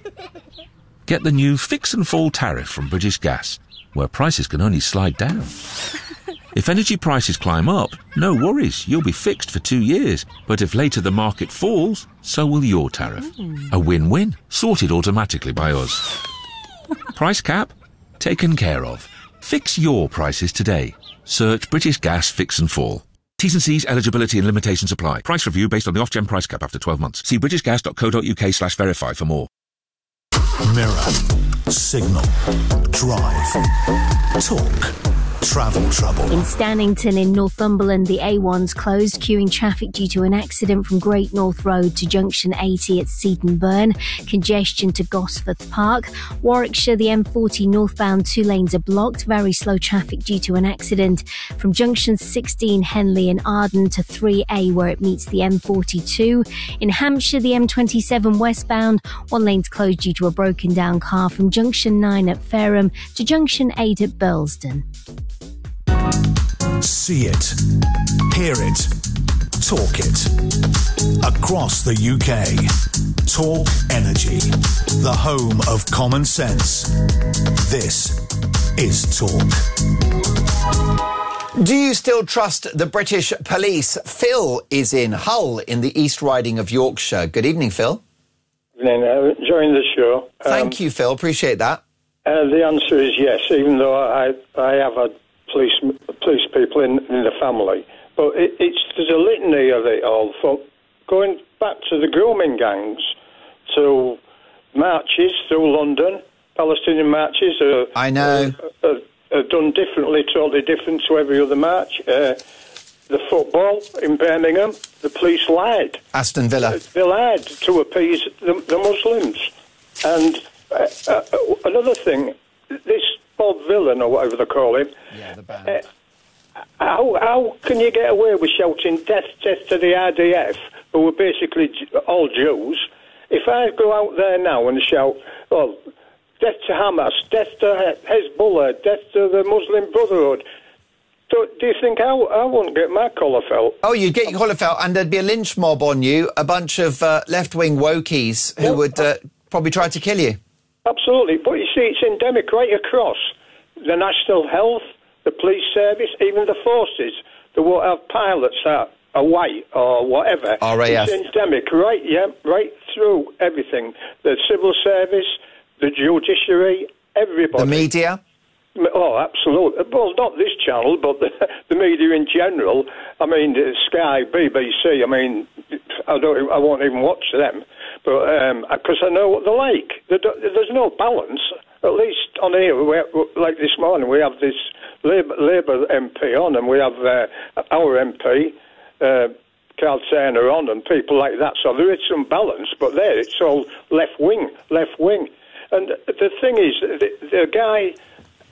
Get the new Fix and Fall tariff from British Gas, where prices can only slide down. If energy prices climb up, no worries, you'll be fixed for two years. But if later the market falls, so will your tariff. Mm. A win-win, sorted automatically by us. Price cap? Taken care of. Fix your prices today. Search British Gas Fix and Fall. T's and C's, eligibility and limitations apply. Price review based on the Ofgem price cap after twelve months. See british gas dot co dot u k slash verify for more. Mirror, signal, drive, talk, travel trouble. In Stannington in Northumberland, the A one's closed, queuing traffic due to an accident from Great North Road to junction eighty at Seaton Burn. Congestion to Gosforth Park. Warwickshire, the M forty northbound, two lanes are blocked. Very slow traffic due to an accident from junction sixteen Henley and Arden to three A where it meets the M forty-two. In Hampshire, the M twenty-seven westbound, one lane's closed due to a broken down car from junction nine at Fareham to junction eight at Burlesdon. See it, hear it, talk it. Across the U K. Talk Energy, the home of common sense. This is Talk. Do you still trust the British police? Phil is in Hull in the East Riding of Yorkshire. Good evening, Phil. Good evening. I'm enjoying the show. Thank um, you, Phil. Appreciate that. Uh, the answer is yes, even though I I have had police police people in, in the family. But it, it's there's a litany of it all, from going back to the grooming gangs, to marches through London, Palestinian marches are, I know. are, are, are done differently, totally different to every other march. Uh, the football in Birmingham, the police lied. Aston Villa. They lied to appease the, the Muslims. And uh, uh, another thing, this Bob Villain, or whatever they call him, yeah, the band. Uh, how, how can you get away with shouting death, death to the R D F, who are basically all Jews? If I go out there now and shout, oh, death to Hamas, death to Hezbollah, death to the Muslim Brotherhood, do, do you think I, I wouldn't get my collar felt? Oh, you'd get your collar felt, and there'd be a lynch mob on you, a bunch of uh, left-wing wokies who yeah. would uh, probably try to kill you. Absolutely. But you see, it's endemic right across the National Health, the police service, even the forces. They won't have pilots that are white or whatever. R A F. It's endemic, right, yeah, right through everything. The civil service, the judiciary, everybody. The media? Oh, absolutely. Well, not this channel, but the, the media in general. I mean, Sky, B B C, I mean, I don't, I won't even watch them. But because um, I know what they're like. There's no balance. At least on here, we have, like this morning, we have this Labour, Labour M P on, and we have uh, our M P, uh, Carl Turner, on, and people like that. So there is some balance, but there it's all left wing, left wing. And the thing is, the, the guy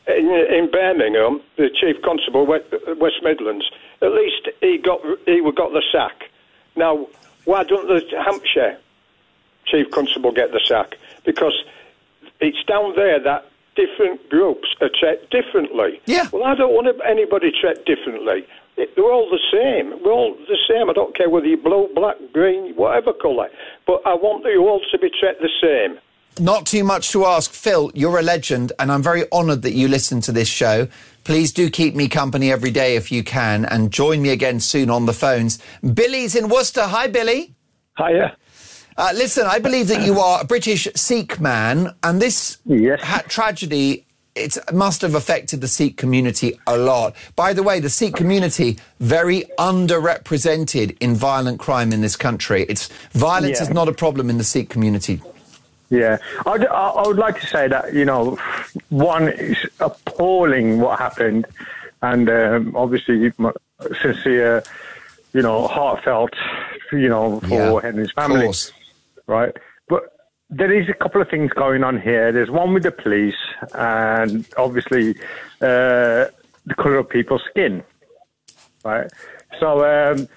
in, in Birmingham, the chief constable, West Midlands, at least he got he got the sack. Now, why don't the Hampshire chief constable get the sack? Because it's down there that different groups are treated differently. Yeah. Well, I don't want anybody treated differently. They're all the same. We're all the same. I don't care whether you're blue, black, green, whatever colour. But I want you all to be treated the same. Not too much to ask. Phil, you're a legend, and I'm very honoured that you listen to this show. Please do keep me company every day if you can, and join me again soon on the phones. Billy's in Worcester. Hi, Billy. Hiya. Uh, listen, I believe that you are a British Sikh man, and this yes. ha- tragedy, it must have affected the Sikh community a lot. By the way, the Sikh community, very underrepresented in violent crime in this country. It's violence Yeah. is not a problem in the Sikh community. Yeah, I'd, I I would like to say that, you know, one, is appalling what happened, and um, obviously my sincere, you know, heartfelt, you know, for Yeah, Henry's family, course. right? But there is a couple of things going on here. There's one with the police, and obviously uh, the colour of people's skin, right? So, um,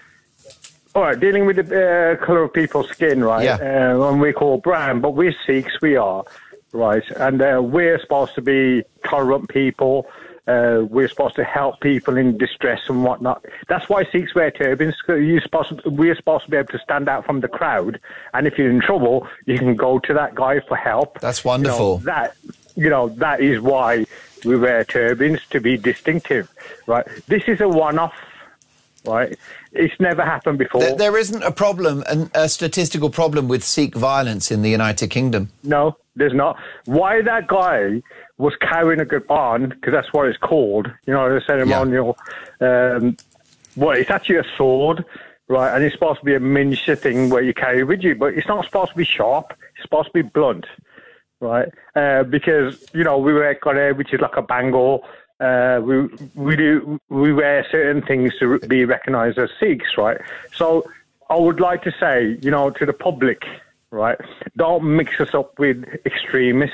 all right, dealing with the uh, colour of people's skin, right? Yeah. Uh, and we call brown, but we're Sikhs, we are, right? And uh, we're supposed to be tolerant people. Uh, we're supposed to help people in distress and whatnot. That's why Sikhs wear turbans. You're supposed to, we're supposed to be able to stand out from the crowd, and if you're in trouble, you can go to that guy for help. That's wonderful. You know, that, you know, that is why we wear turbans, to be distinctive, right? This is a one-off. Right, it's never happened before. There, there isn't a problem, an, a statistical problem with Sikh violence in the United Kingdom. No, there's not. Why that guy was carrying a gurbaan, because that's what it's called, you know, the ceremonial. Yeah. Um, well, it's actually a sword, right, and it's supposed to be a miniature thing where you carry with you, but it's not supposed to be sharp. It's supposed to be blunt, right? Uh, because, you know, we wear kare, which is like a bangle. Uh, we we do we wear certain things to be recognised as Sikhs, right? So I would like to say, you know, to the public, right, don't mix us up with extremists.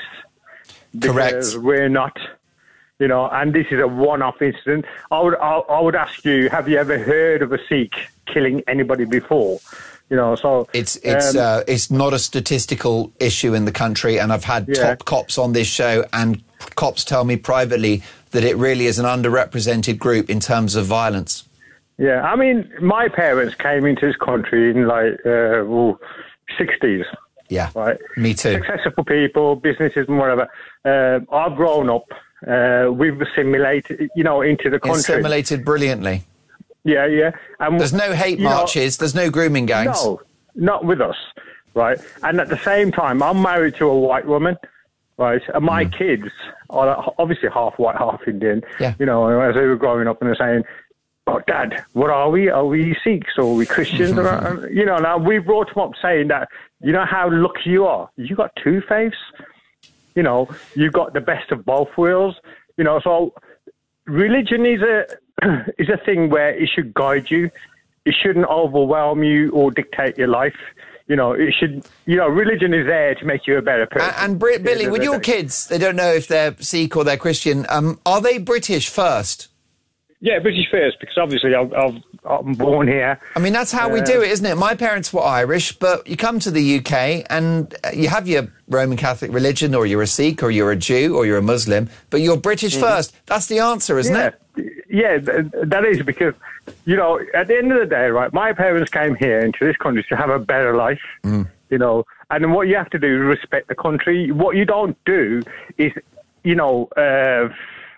Because Correct. We're not, you know, and this is a one-off incident. I would I, I would ask you, have you ever heard of a Sikh killing anybody before? You know, so it's it's um, uh, it's not a statistical issue in the country, and I've had Yeah. top cops on this show, and cops tell me privately that it really is an underrepresented group in terms of violence. Yeah, I mean, my parents came into this country in like uh, ooh, sixties. Yeah, right. Me too. Successful people, businesses, and whatever. Uh, I've grown up. Uh, we've assimilated, you know, into the country. Assimilated brilliantly. Yeah, yeah. And there's no hate you know, marches. There's no grooming gangs. No, not with us, right? And at the same time, I'm married to a white woman, right? And my mm. kids are obviously half white, half Indian. Yeah. You know, as they were growing up, and they're saying, "Oh, Dad, what are we? Are we Sikhs or are we Christians?" or, you know, now we brought them up saying that, you know how lucky you are. You got two faiths. You know, you got the best of both worlds. You know, so religion is a is a thing where it should guide you. It shouldn't overwhelm you or dictate your life. You know, it should. You know, religion is there to make you a better person. And, and Brit- Billy, with your kids, they don't know if they're Sikh or they're Christian. Um, are they British first? Yeah, British first, because obviously I've, I've, I'm born here. I mean, that's how uh, we do it, isn't it? My parents were Irish, but you come to the U K and you have your Roman Catholic religion, or you're a Sikh, or you're a Jew, or you're a Muslim, but you're British mm-hmm. first. That's the answer, isn't yeah. it? Yeah, that is, because, you know, at the end of the day, right, my parents came here into this country to have a better life, mm. you know, and what you have to do is respect the country. What you don't do is, you know, uh,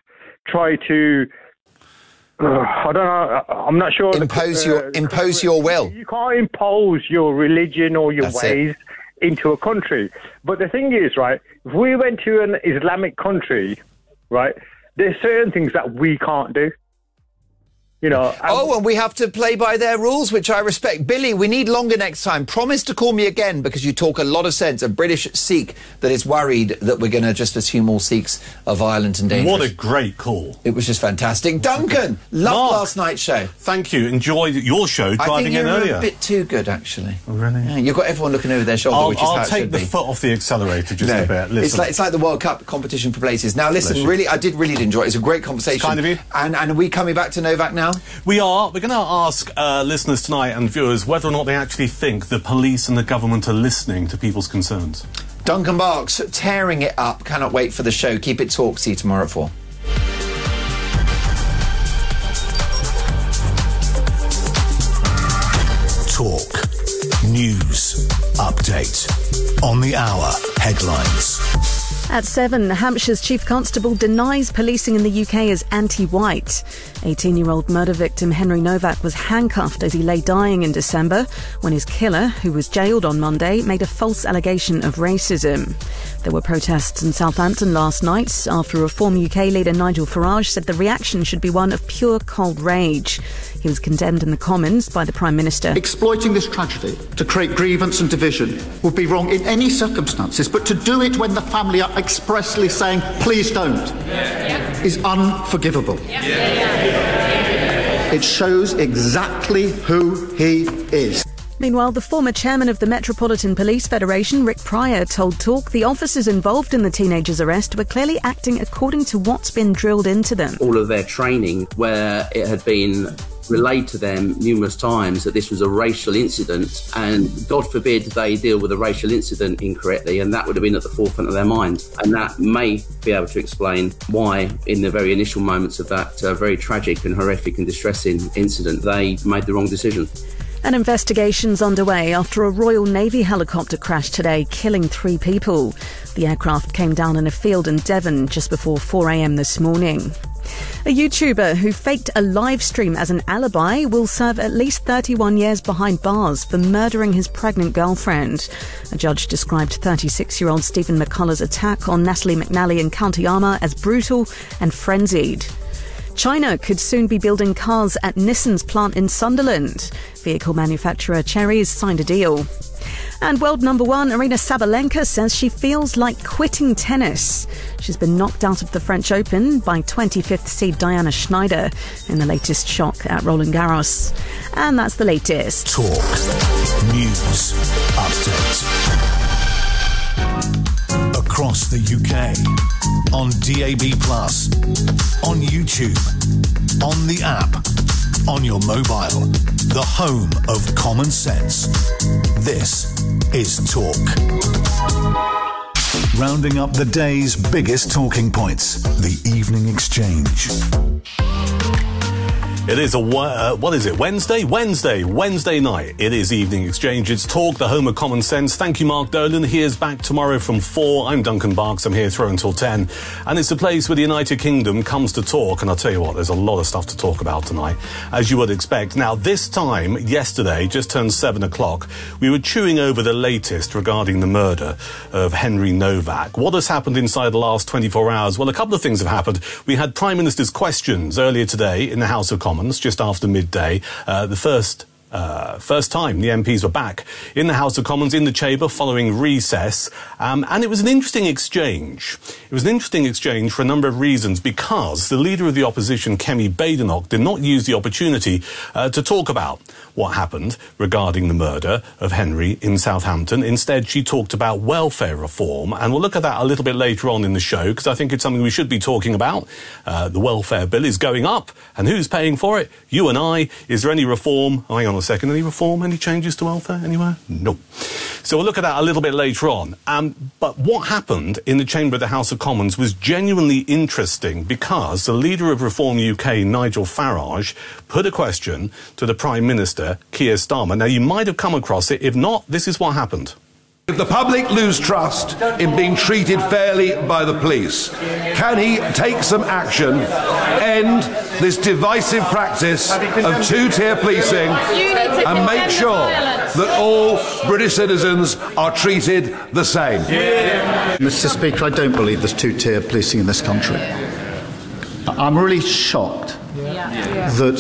try to... Uh, I don't know. I'm not sure. Impose the, uh, your impose your will. You can't impose your religion or your That's ways it. into a country. But the thing is, right, if we went to an Islamic country, right, there's certain things that we can't do. You know. Oh, and we have to play by their rules, which I respect. Billy, we need longer next time. Promise to call me again, because you talk a lot of sense. A British Sikh that is worried that we're going to just assume all Sikhs are violent and dangerous. What a great call. It was just fantastic. Duncan, loved Mark, last night's show. Thank you. Enjoyed your show driving in earlier. I think you're a bit too good, actually. Oh, really? Yeah, you've got everyone looking over their shoulder, I'll, which is I'll how it take should the be. foot off the accelerator just no, a bit. Listen. It's like, it's like the World Cup competition for places. Now, listen, really, I did really enjoy it. It's a great conversation. It's kind of you. And, and are we coming back to Novak now? We are. We're going to ask uh, listeners tonight and viewers whether or not they actually think the police and the government are listening to people's concerns. Duncan Barks, tearing it up. Cannot wait for the show. Keep it talk. See you tomorrow at four. Talk. News. Update. On the hour. Headlines. At seven, Hampshire's Chief Constable denies policing in the U K is anti-white. eighteen-year-old murder victim Henry Novak was handcuffed as he lay dying in December when his killer, who was jailed on Monday, made a false allegation of racism. There were protests in Southampton last night after Reform U K leader Nigel Farage said the reaction should be one of pure cold rage. He was condemned in the Commons by the Prime Minister. Exploiting this tragedy to create grievance and division would be wrong in any circumstances, but to do it when the family are expressly saying, please don't, yeah. is unforgivable. Yeah. Yeah. It shows exactly who he is. Meanwhile, the former chairman of the Metropolitan Police Federation, Rick Pryor, told Talk the officers involved in the teenager's arrest were clearly acting according to what's been drilled into them. All of their training, where it had been relayed to them numerous times that this was a racial incident, and God forbid they deal with a racial incident incorrectly, and that would have been at the forefront of their mind. And that may be able to explain why, in the very initial moments of that uh, very tragic and horrific and distressing incident, they made the wrong decision. An investigation's underway after a Royal Navy helicopter crashed today, killing three people. The aircraft came down in a field in Devon just before four a.m. this morning. A YouTuber who faked a live stream as an alibi will serve at least thirty-one years behind bars for murdering his pregnant girlfriend. A judge described thirty-six-year-old Stephen McCullough's attack on Natalie McNally in County Armagh as brutal and frenzied. China could soon be building cars at Nissan's plant in Sunderland. Vehicle manufacturer Chery's signed a deal. And world number one, Aryna Sabalenka, says she feels like quitting tennis. She's been knocked out of the French Open by twenty-fifth seed Diana Schneider in the latest shock at Roland Garros. And that's the latest. Talk. News. Update. Across the U K. On D A B plus. On YouTube. On the app. On your mobile. The home of common sense. This is Talk. Rounding up the day's biggest talking points. The Evening Exchange. It is a, uh, what is it, Wednesday? Wednesday, Wednesday night. It is Evening Exchange. It's Talk, the home of common sense. Thank you, Mark Dolan. He is back tomorrow from four. I'm Duncan Barks. I'm here through until ten. And it's a place where the United Kingdom comes to talk. And I'll tell you what, there's a lot of stuff to talk about tonight, as you would expect. Now, this time, yesterday, just turned seven o'clock, we were chewing over the latest regarding the murder of Henry Novak. What has happened inside the last twenty-four hours? Well, a couple of things have happened. We had Prime Minister's questions earlier today in the House of Commons, just after midday. Uh, the first Uh, first time the M Ps were back in the House of Commons, in the chamber, following recess. Um, and it was an interesting exchange. It was an interesting exchange for a number of reasons, because the leader of the opposition, Kemi Badenoch, did not use the opportunity uh, to talk about what happened regarding the murder of Henry in Southampton. Instead, she talked about welfare reform. And we'll look at that a little bit later on in the show, because I think it's something we should be talking about. Uh, the welfare bill is going up. And who's paying for it? You and I. Is there any reform? Hang on a second. Any reform? Any changes to welfare anywhere? No. So we'll look at that a little bit later on. Um, but what happened in the chamber of the House of Commons was genuinely interesting, because the leader of Reform U K, Nigel Farage, put a question to the Prime Minister, Keir Starmer. Now, you might have come across it. If not, this is what happened. If the public lose trust in being treated fairly by the police, can he take some action, end this divisive practice of two-tier policing, and make sure that all British citizens are treated the same? Yeah. Mister Speaker, I don't believe there's two-tier policing in this country. I'm really shocked that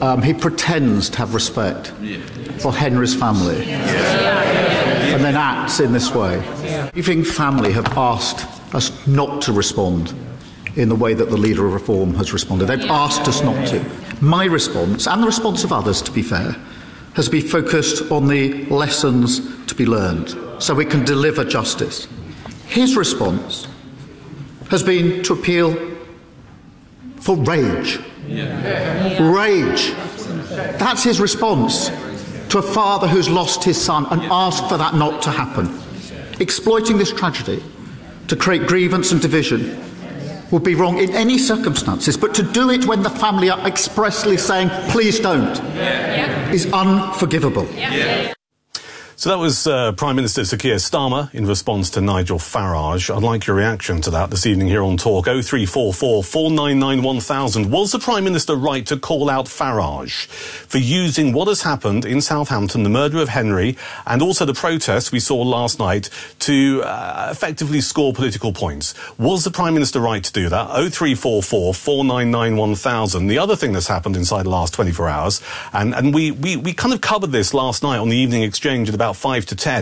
um, he pretends to have respect for Henry's family and then acts in this way. The grieving family have asked us not to respond in the way that the leader of Reform has responded. They've asked us not to. My response, and the response of others, to be fair, has been focused on the lessons to be learned so we can deliver justice. His response has been to appeal for rage. Rage. That's his response to a father who's lost his son and asked for that not to happen. Exploiting this tragedy to create grievance and division would be wrong in any circumstances, but to do it when the family are expressly saying, please don't, is unforgivable. So that was uh, Prime Minister Sir Keir Starmer in response to Nigel Farage. I'd like your reaction to that this evening here on Talk. oh three four four, four nine nine, one thousand. Was the Prime Minister right to call out Farage for using what has happened in Southampton, the murder of Henry, and also the protests we saw last night, to uh, effectively score political points? Was the Prime Minister right to do that? oh three four four, four nine nine, one thousand. The other thing that's happened inside the last twenty-four hours, and, and we, we, we kind of covered this last night on the Evening Exchange at about five to ten.